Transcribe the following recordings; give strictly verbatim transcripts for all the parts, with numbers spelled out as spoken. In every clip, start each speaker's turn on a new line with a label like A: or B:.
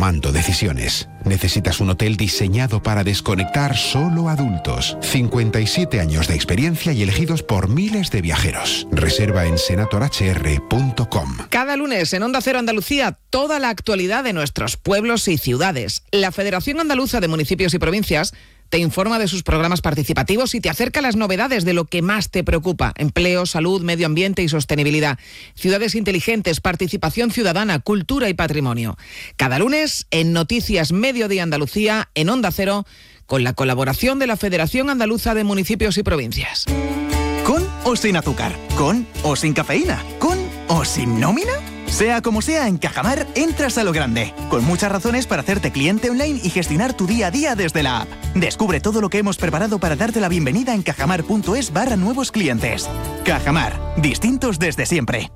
A: tomando decisiones. Necesitas un hotel diseñado para desconectar solo adultos. cincuenta y siete años de experiencia y elegidos por miles de viajeros. Reserva en senator h r punto com.
B: Cada lunes en Onda Cero Andalucía, toda la actualidad de nuestros pueblos y ciudades. La Federación Andaluza de Municipios y Provincias te informa de sus programas participativos y te acerca las novedades de lo que más te preocupa: empleo, salud, medio ambiente y sostenibilidad, ciudades inteligentes, participación ciudadana, cultura y patrimonio. Cada lunes en Noticias Mediodía Andalucía, en Onda Cero, con la colaboración de la Federación Andaluza de Municipios y Provincias.
C: ¿Con o sin azúcar? ¿Con o sin cafeína? ¿Con o sin nómina? Sea como sea, en Cajamar entras a lo grande, con muchas razones para hacerte cliente online y gestionar tu día a día desde la app. Descubre todo lo que hemos preparado para darte la bienvenida en cajamar.es barra nuevos clientes. Cajamar, distintos desde siempre.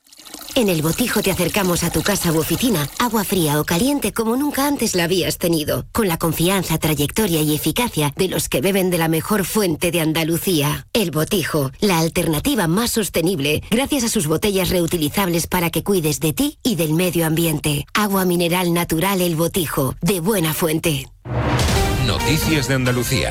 D: En El Botijo te acercamos a tu casa u oficina agua fría o caliente como nunca antes la habías tenido, con la confianza, trayectoria y eficacia de los que beben de la mejor fuente de Andalucía. El Botijo, la alternativa más sostenible, gracias a sus botellas reutilizables para que cuides de ti y del medio ambiente. Agua mineral natural El Botijo, de buena fuente.
E: Noticias de Andalucía.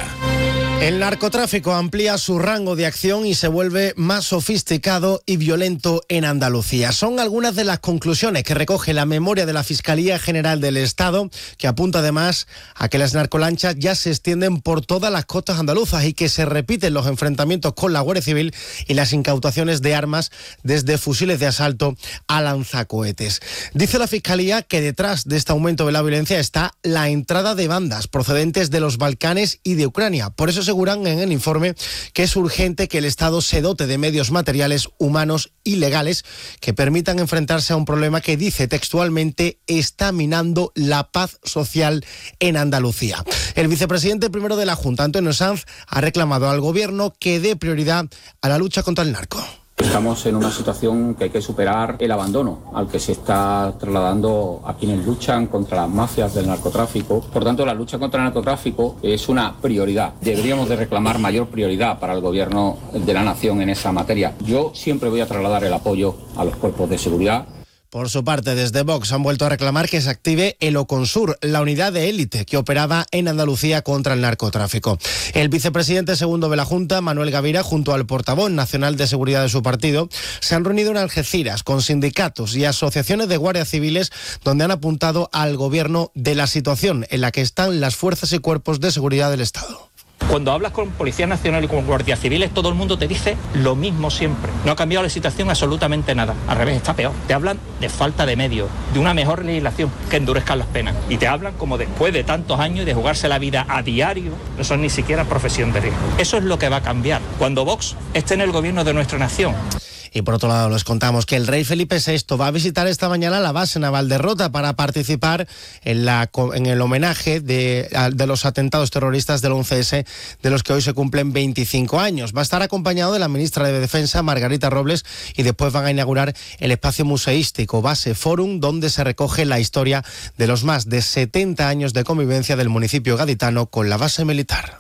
F: El narcotráfico amplía su rango de acción y se vuelve más sofisticado y violento en Andalucía. Son algunas de las conclusiones que recoge la memoria de la Fiscalía General del Estado, que apunta además a que las narcolanchas ya se extienden por todas las costas andaluzas y que se repiten los enfrentamientos con la Guardia Civil y las incautaciones de armas, desde fusiles de asalto a lanzacohetes. Dice la Fiscalía que detrás de este aumento de la violencia está la entrada de bandas procedentes de los Balcanes y de Ucrania. Por eso aseguran en el informe que es urgente que el Estado se dote de medios materiales, humanos y legales que permitan enfrentarse a un problema que, dice textualmente, está minando la paz social en Andalucía. El vicepresidente primero de la Junta, Antonio Sanz, ha reclamado al Gobierno que dé prioridad a la lucha contra el narco.
G: Estamos en una situación que hay que superar el abandono al que se está trasladando a quienes luchan contra las mafias del narcotráfico. Por tanto, la lucha contra el narcotráfico es una prioridad. Deberíamos de reclamar mayor prioridad para el Gobierno de la Nación en esa materia. Yo siempre voy a trasladar el apoyo a los cuerpos de seguridad.
F: Por su parte, desde Vox han vuelto a reclamar que se active el Oconsur, la unidad de élite que operaba en Andalucía contra el narcotráfico. El vicepresidente segundo de la Junta, Manuel Gavira, junto al portavoz nacional de seguridad de su partido, se han reunido en Algeciras con sindicatos y asociaciones de guardias civiles, donde han apuntado al Gobierno de la situación en la que están las fuerzas y cuerpos de seguridad del Estado.
H: Cuando hablas con Policía Nacional y con guardias civiles, todo el mundo te dice lo mismo siempre. No ha cambiado la situación absolutamente nada. Al revés, está peor. Te hablan de falta de medios, de una mejor legislación que endurezca las penas. Y te hablan como después de tantos años y de jugarse la vida a diario, no son ni siquiera profesión de riesgo. Eso es lo que va a cambiar cuando Vox esté en el gobierno de nuestra nación.
F: Y por otro lado, les contamos que el rey Felipe sexto va a visitar esta mañana la base naval de Rota para participar en, la, en el homenaje de, de los atentados terroristas del once ese, de los que hoy se cumplen veinticinco años. Va a estar acompañado de la ministra de Defensa, Margarita Robles, y después van a inaugurar el espacio museístico Base Forum, donde se recoge la historia de los más de setenta años de convivencia del municipio gaditano con la base militar.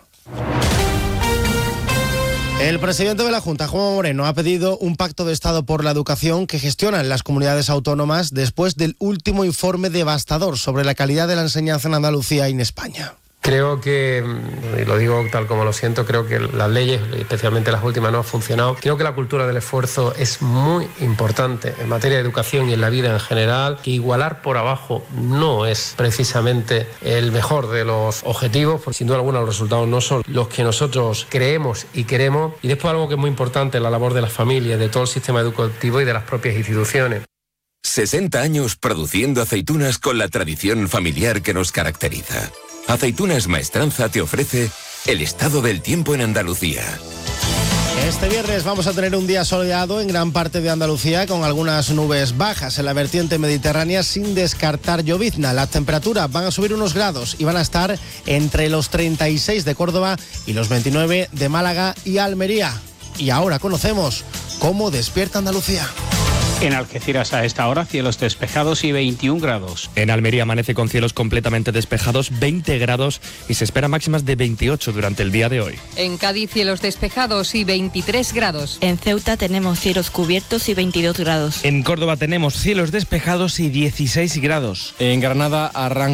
F: El presidente de la Junta, Juanma Moreno, ha pedido un pacto de Estado por la educación que gestionan las comunidades autónomas después del último informe devastador sobre la calidad de la enseñanza en Andalucía y en España.
I: Creo que, y lo digo tal como lo siento, creo que las leyes, especialmente las últimas, no han funcionado. Creo que la cultura del esfuerzo es muy importante en materia de educación y en la vida en general. Que igualar por abajo no es precisamente el mejor de los objetivos, porque sin duda alguna los resultados no son los que nosotros creemos y queremos. Y después algo que es muy importante, la labor de las familias, de todo el sistema educativo y de las propias instituciones.
E: sesenta años produciendo aceitunas con la tradición familiar que nos caracteriza. Aceitunas Maestranza te ofrece el estado del tiempo en Andalucía.
F: Este viernes vamos a tener un día soleado en gran parte de Andalucía, con algunas nubes bajas en la vertiente mediterránea, sin descartar llovizna. Las temperaturas van a subir unos grados y van a estar entre los treinta y seis de Córdoba y los veintinueve de Málaga y Almería. Y ahora conocemos cómo despierta Andalucía.
J: En Algeciras a esta hora cielos despejados y veintiún grados.
K: En Almería amanece con cielos completamente despejados, veinte grados, y se espera máximas de veintiocho durante el día de hoy.
L: En Cádiz cielos despejados y veintitrés grados.
M: En Ceuta tenemos cielos cubiertos y veintidós grados.
K: En Córdoba tenemos cielos despejados y dieciséis grados.
N: En Granada arranca